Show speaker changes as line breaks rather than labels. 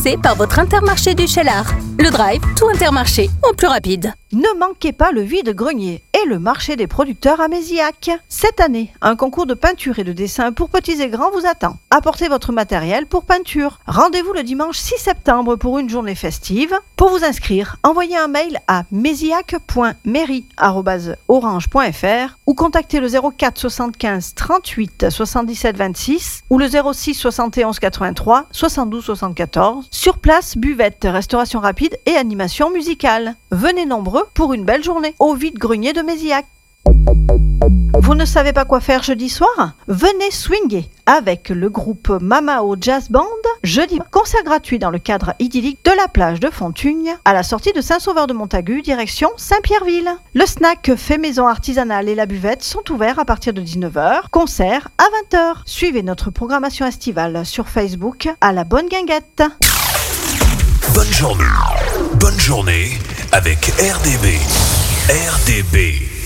C'est par votre Intermarché du Cheylard. Le drive, tout Intermarché, en plus rapide.
Ne manquez pas le vide-grenier et le marché des producteurs à Mézillac. Cette année, un concours de peinture et de dessin pour petits et grands vous attend. Apportez votre matériel pour peinture. Rendez-vous le dimanche 6 septembre pour une journée festive. Pour vous inscrire, envoyez un mail à mezillac.mairie@orange.fr ou contactez le 04 75 38 77 26 ou le 06 71 83 72 74. Sur place, buvette, restauration rapide et animation musicale. Venez nombreux pour une belle journée au vide-grenier de Mézillac. Vous ne savez pas quoi faire jeudi soir? Venez swinguer avec le groupe Mamao Jazz Band. Jeudi, concert gratuit dans le cadre idyllique de la plage de Fontugne, à la sortie de Saint-Sauveur-de-Montagu, direction Saint-Pierreville. Le snack fait maison artisanale et la buvette sont ouverts à partir de 19h, concert à 20h. Suivez notre programmation estivale sur Facebook à la Bonne Guinguette.
Bonne journée avec RDB. RDB.